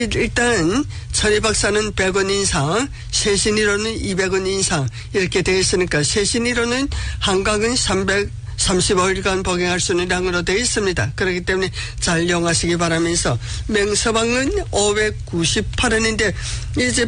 일단 천희 박사는 100원 인상, 세신이로는 200원 인상 이렇게 되어 있으니까 세신이로는 한강은 335일간 복용할 수 있는 양으로 되어 있습니다. 그렇기 때문에 잘 이용하시기 바라면서 맹서방은 598원인데 이제